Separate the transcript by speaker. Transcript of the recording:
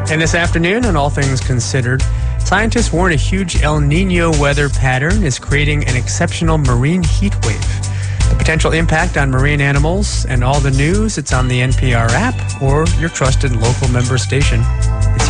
Speaker 1: And this afternoon, on All Things Considered, scientists warn a huge El Nino weather pattern is creating an exceptional marine heat wave. The potential impact on marine animals and all the news, it's on the NPR app or your trusted local member station.